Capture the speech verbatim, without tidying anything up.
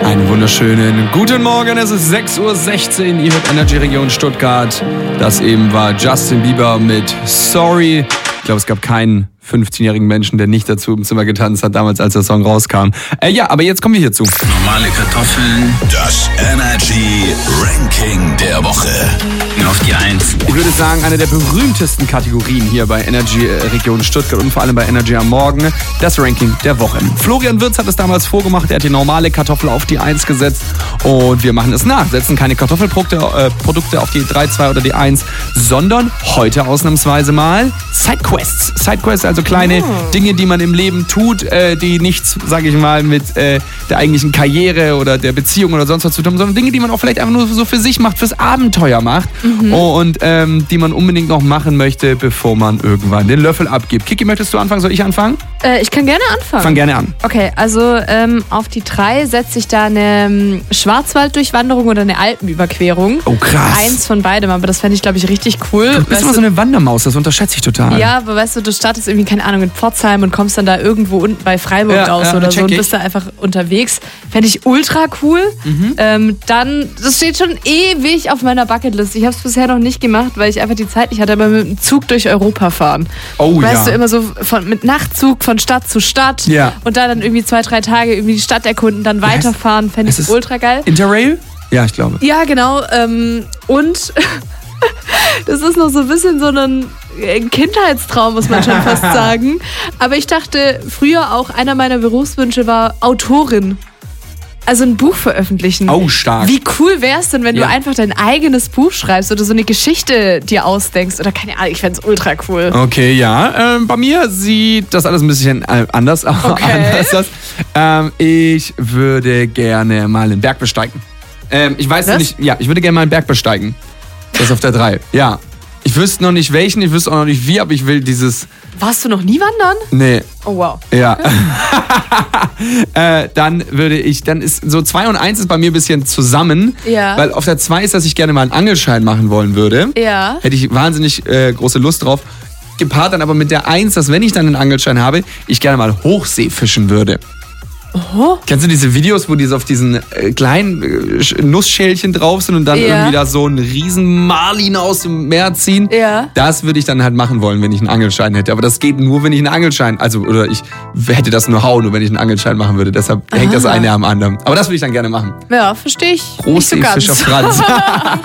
Einen wunderschönen guten Morgen, es ist sechs Uhr sechzehn, ihr hört Energy Region Stuttgart. Das eben war Justin Bieber mit Sorry. Ich glaube, es gab keinen fünfzehnjährigen Menschen, der nicht dazu im Zimmer getanzt hat, damals als der Song rauskam. Äh, ja, aber jetzt kommen wir hierzu. Normale Kartoffeln. Das Energy Ranking der Woche. Auf die Eins. Ich würde sagen, eine der berühmtesten Kategorien hier bei Energy Region Stuttgart und vor allem bei Energy am Morgen, das Ranking der Woche. Florian Wirtz hat es damals vorgemacht, er hat die normale Kartoffel auf die Eins gesetzt und wir machen es nach, setzen keine Kartoffelprodukte äh, Produkte auf die drei, zwei oder die Eins, sondern heute ausnahmsweise mal Sidequests. Sidequests, also kleine oh. Dinge, die man im Leben tut, äh, die nichts, sage ich mal, mit äh, der eigentlichen Karriere oder der Beziehung oder sonst was zu tun haben, sondern Dinge, die man auch vielleicht einfach nur so für sich macht, fürs Abenteuer macht. Mhm. Und ähm, die man unbedingt noch machen möchte, bevor man irgendwann den Löffel abgibt. Kiki, möchtest du anfangen? Soll ich anfangen? Äh, ich kann gerne anfangen. Fang gerne an. Okay, also ähm, auf die drei setze ich da eine ähm, Schwarzwalddurchwanderung oder eine Alpenüberquerung. Oh, krass. Eins von beidem, aber das fände ich, glaube ich, richtig cool. Du bist weißt immer so eine Wandermaus, das unterschätze ich total. Ja, aber weißt du, du startest irgendwie, keine Ahnung, in Pforzheim und kommst dann da irgendwo unten bei Freiburg ja, aus ja, oder so und ich. bist da einfach unterwegs. Fände ich ultra cool. Mhm. Ähm, dann, das steht schon ewig auf meiner Bucketlist. Ich habe es bisher noch nicht gemacht, weil ich einfach die Zeit nicht hatte, aber mit dem Zug durch Europa fahren. Oh weißt ja. du, immer so von, mit Nachtzug von Stadt zu Stadt ja. und da dann irgendwie zwei, drei Tage irgendwie die Stadt erkunden, dann weiterfahren, fände ich ultra geil. Interrail? Ja, ich glaube. Ja, genau. Ähm, und das ist noch so ein bisschen so ein Kindheitstraum, muss man schon fast sagen. Aber ich dachte früher auch, einer meiner Berufswünsche war Autorin. Also ein Buch veröffentlichen. Oh, stark. Wie cool wär's denn, wenn ja. du einfach dein eigenes Buch schreibst oder so eine Geschichte dir ausdenkst oder keine Ahnung, ich fänd's ultra cool. Okay, ja. Ähm, bei mir sieht das alles ein bisschen anders aus. Okay. Ähm, ich würde gerne mal einen Berg besteigen. Ähm, ich weiß Was? nicht, ja, ich würde gerne mal einen Berg besteigen. Das ist auf der drei, ja. Ich wüsste noch nicht welchen, ich wüsste auch noch nicht wie, aber ich will dieses... Warst du noch nie wandern? Nee. Oh, wow. Ja. äh, dann würde ich, dann ist so zwei und eins ist bei mir ein bisschen zusammen. Ja. Weil auf der zwei ist, dass ich gerne mal einen Angelschein machen wollen würde. Ja. Hätte ich wahnsinnig äh, große Lust drauf. Gepaart dann aber mit der eins, dass wenn ich dann einen Angelschein habe, ich gerne mal Hochsee fischen würde. Oh. Kennst du diese Videos, wo die so auf diesen äh, kleinen äh, Nussschälchen drauf sind und dann ja. irgendwie da so einen riesen Marlin aus dem Meer ziehen? Ja. Das würde ich dann halt machen wollen, wenn ich einen Angelschein hätte. Aber das geht nur, wenn ich einen Angelschein, also oder ich hätte das nur hauen, nur wenn ich einen Angelschein machen würde. Deshalb Aha. hängt das eine am anderen. Aber das würde ich dann gerne machen. Ja, verstehe ich. Großseefischer Franz.